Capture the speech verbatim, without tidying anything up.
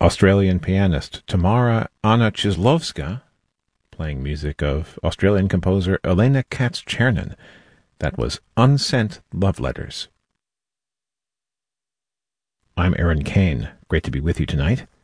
Australian pianist Tamara Anna Chizlovska, playing music of Australian composer Elena Katz-Chernin. That was Unsent Love Letters. I'm Aaron Kane. Great to be with you tonight.